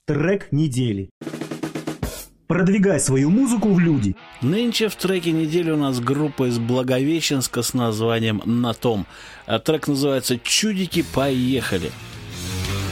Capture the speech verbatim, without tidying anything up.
Трек недели. Продвигай свою музыку в люди. Нынче в треке недели у нас группа из Благовещенска с названием «На том». А трек называется «Чудики, поехали».